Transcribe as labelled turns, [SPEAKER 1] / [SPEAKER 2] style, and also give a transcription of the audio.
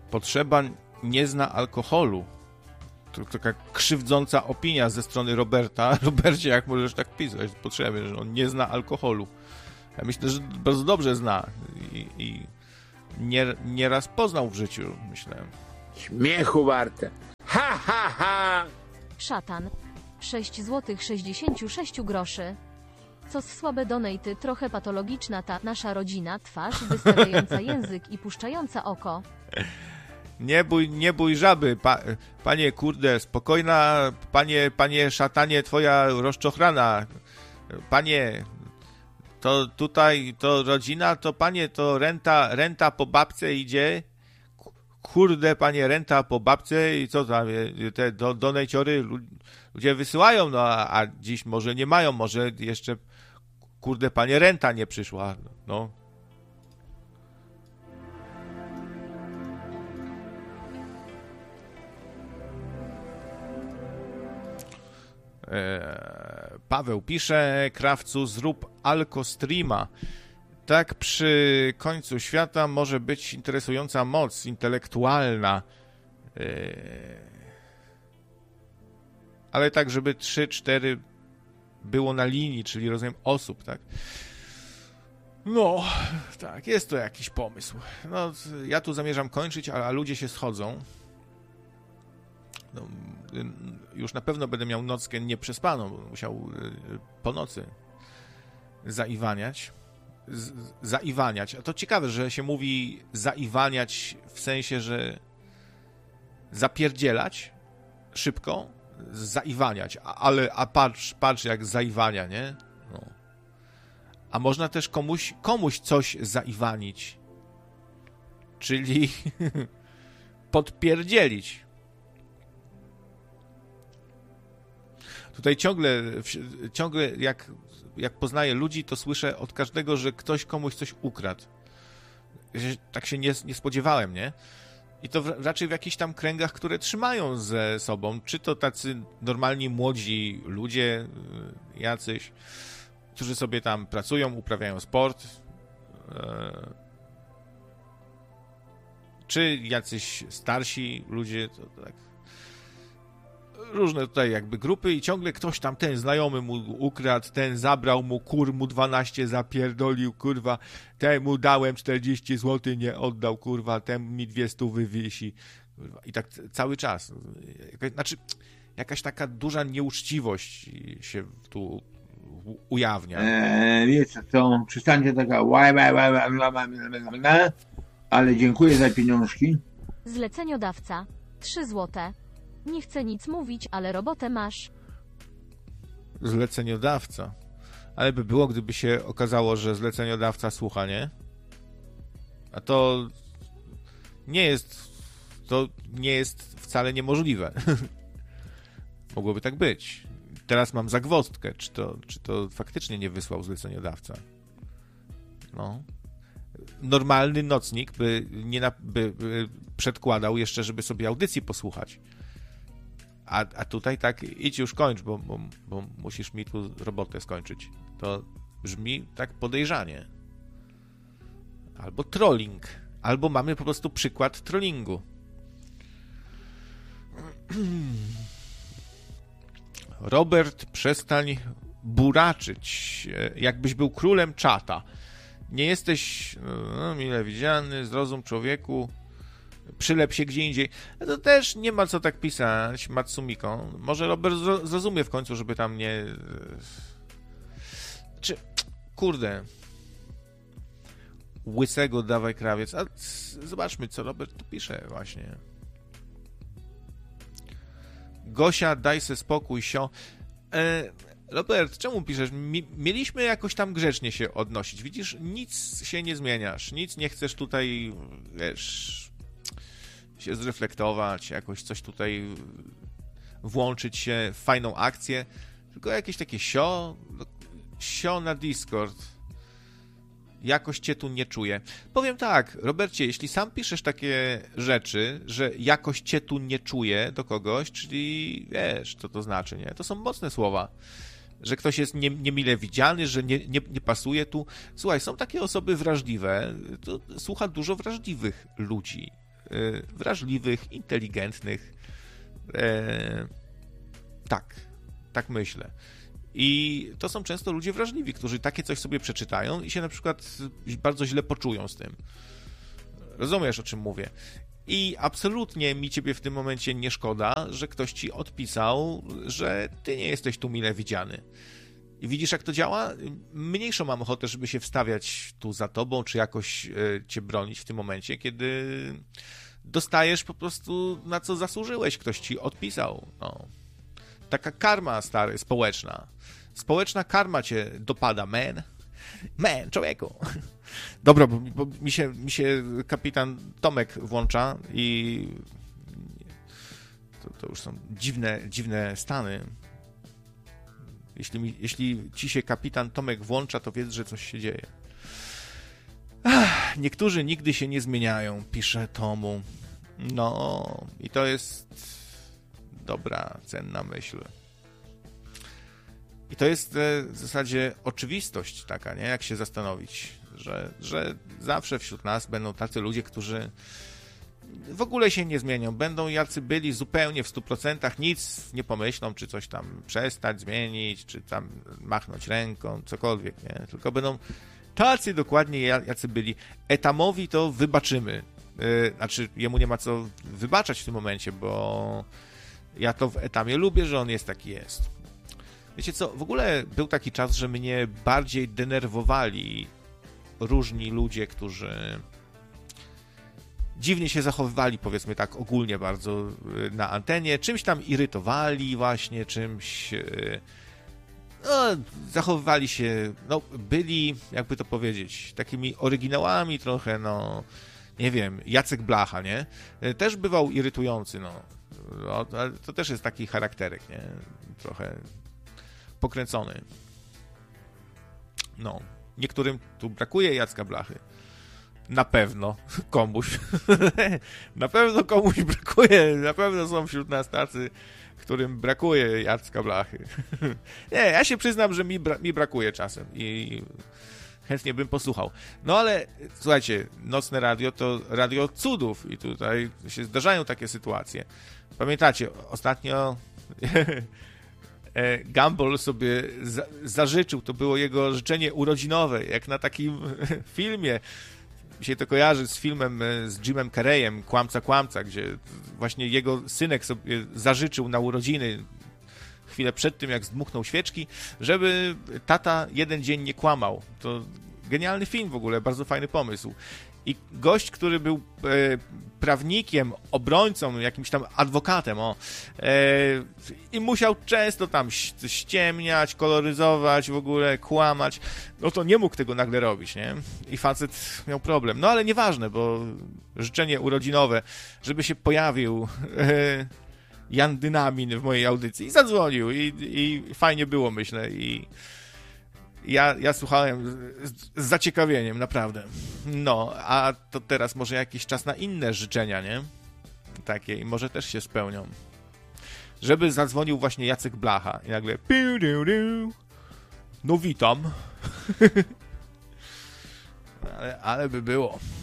[SPEAKER 1] Potrzeba nie zna alkoholu. To taka krzywdząca opinia ze strony Roberta. Robercie, jak możesz tak pisać? Potrzeby, że on nie zna alkoholu. Ja myślę, że bardzo dobrze zna i nieraz poznał w życiu, myślę.
[SPEAKER 2] Śmiechu warte. Ha, ha, ha!
[SPEAKER 3] Szatan. 6 zł 66 groszy. Co słabe donaty, trochę patologiczna ta nasza rodzina, twarz wystawiająca język i puszczająca oko.
[SPEAKER 1] Nie bój żaby, panie kurde, spokojna, panie szatanie, twoja rozczochrana. Panie, to tutaj, to rodzina, to panie, to renta po babce idzie. Kurde, panie, renta po babce i co tam, te donajciory ludzie wysyłają, no a dziś może nie mają, może jeszcze, kurde, panie, renta nie przyszła, no. Paweł pisze, krawcu, zrób alkostreama. Tak przy końcu świata może być interesująca moc intelektualna. Ale tak, żeby 3-4 było na linii, czyli rozumiem osób, tak? No, tak, jest to jakiś pomysł. No, ja tu zamierzam kończyć, a ludzie się schodzą. No, już na pewno będę miał nockę nieprzespaną, bo musiał po nocy zaiwaniać. A to ciekawe, że się mówi zaiwaniać w sensie, że zapierdzielać szybko, zaiwaniać, a patrz jak zaiwania, nie? No. A można też komuś coś zaiwanić, czyli podpierdzielić. Tutaj ciągle jak poznaję ludzi, to słyszę od każdego, że ktoś komuś coś ukradł. Tak się nie spodziewałem, nie? I to raczej w jakichś tam kręgach, które trzymają ze sobą. Czy to tacy normalni, młodzi ludzie, jacyś, którzy sobie tam pracują, uprawiają sport, czy jacyś starsi ludzie, to tak różne tutaj jakby grupy i ciągle ktoś tam, ten znajomy mu ukradł, ten zabrał mu, mu 12 zapierdolił, kurwa, temu dałem 40 zł, nie oddał, kurwa, temu mi 200 wywisi, kurwa. I tak cały czas. Znaczy, jakaś taka duża nieuczciwość się tu ujawnia.
[SPEAKER 2] Wiecie co, przestańcie taka ale dziękuję za pieniążki.
[SPEAKER 3] Zleceniodawca. 3 złote. Nie chcę nic mówić, ale robotę masz.
[SPEAKER 1] Zleceniodawca. Ale by było, gdyby się okazało, że zleceniodawca słucha, nie? A to nie jest wcale niemożliwe. Mogłoby tak być. Teraz mam zagwozdkę, czy to faktycznie nie wysłał zleceniodawca. No. Normalny nocnik by przedkładał jeszcze, żeby sobie audycji posłuchać. A tutaj tak, idź już kończ, bo musisz mi tu robotę skończyć. To brzmi tak podejrzanie. Albo trolling. Albo mamy po prostu przykład trollingu. Robert, przestań buraczyć, jakbyś był królem czata. Nie jesteś mile widziany, zrozum człowieku, przylep się gdzie indziej. To też nie ma co tak pisać, Matsumiko. Może Robert zrozumie w końcu, żeby tam nie... Kurde. Łysego dawaj krawiec. A zobaczmy, co Robert tu pisze właśnie. Gosia, daj se spokój, sio. Robert, czemu piszesz? Mieliśmy jakoś tam grzecznie się odnosić. Widzisz, nic się nie zmieniasz. Nic nie chcesz tutaj, wiesz, się zreflektować, jakoś coś tutaj włączyć się w fajną akcję. Tylko jakieś takie sio na Discord. Jakoś cię tu nie czuję. Powiem tak, Robercie, jeśli sam piszesz takie rzeczy, że jakoś cię tu nie czuję do kogoś, czyli wiesz, co to znaczy, nie? To są mocne słowa. Że ktoś jest niemile widziany, że nie pasuje tu. Słuchaj, są takie osoby wrażliwe, to słucha dużo wrażliwych ludzi. wrażliwych, inteligentnych. Tak myślę. I to są często ludzie wrażliwi, którzy takie coś sobie przeczytają i się na przykład bardzo źle poczują z tym. Rozumiesz, o czym mówię? I absolutnie mi ciebie w tym momencie nie szkoda, że ktoś ci odpisał, że ty nie jesteś tu mile widziany. I widzisz, jak to działa? Mniejszą mam ochotę, żeby się wstawiać tu za tobą, czy jakoś cię bronić w tym momencie, kiedy dostajesz po prostu, na co zasłużyłeś. Ktoś ci odpisał. No. Taka karma, stary, społeczna. Społeczna karma cię dopada, man, człowieku. Dobra, bo mi się kapitan Tomek włącza i to już są dziwne stany. Jeśli ci się kapitan Tomek włącza, to wiedz, że coś się dzieje. Niektórzy nigdy się nie zmieniają, pisze Tomu. No, i to jest dobra, cenna myśl. I to jest w zasadzie oczywistość taka, nie? Jak się zastanowić, że zawsze wśród nas będą tacy ludzie, którzy w ogóle się nie zmienią. Będą jacy byli zupełnie w 100%, nic nie pomyślą, czy coś tam przestać, zmienić, czy tam machnąć ręką, cokolwiek, nie? Tylko będą tacy dokładnie, jacy byli. Etamowi to wybaczymy. Znaczy, jemu nie ma co wybaczać w tym momencie, bo ja to w Etamie lubię, że on jest taki jest. Wiecie co, w ogóle był taki czas, że mnie bardziej denerwowali różni ludzie, którzy dziwnie się zachowywali, powiedzmy tak ogólnie bardzo na antenie, czymś tam irytowali właśnie, czymś zachowywali się, byli, jakby to powiedzieć, takimi oryginałami trochę, nie wiem, Jacek Blacha, nie? Też bywał irytujący, ale to też jest taki charakterek, nie? Trochę pokręcony. Niektórym tu brakuje Jacka Blachy. Na pewno komuś. Na pewno komuś brakuje. Na pewno są wśród nas tacy, którym brakuje Jacka Blachy. Nie, ja się przyznam, że mi brakuje czasem i chętnie bym posłuchał. Ale słuchajcie, nocne radio to radio cudów i tutaj się zdarzają takie sytuacje. Pamiętacie, ostatnio Gumball sobie zażyczył, to było jego życzenie urodzinowe, jak na takim filmie. Mi się to kojarzy z filmem z Jimem Carreyem, Kłamca, gdzie właśnie jego synek sobie zażyczył na urodziny, chwilę przed tym, jak zdmuchnął świeczki, żeby tata jeden dzień nie kłamał. To genialny film w ogóle, bardzo fajny pomysł. I gość, który był prawnikiem, obrońcą, jakimś tam adwokatem, i musiał często tam ściemniać, koloryzować, w ogóle kłamać, to nie mógł tego nagle robić, nie? I facet miał problem. Ale nieważne, bo życzenie urodzinowe, żeby się pojawił Jan Dynamin w mojej audycji i zadzwonił i fajnie było, myślę, i ja słuchałem z zaciekawieniem, naprawdę. A to teraz może jakiś czas na inne życzenia, nie? Takie i może też się spełnią. Żeby zadzwonił właśnie Jacek Blacha i nagle witam. ale by było.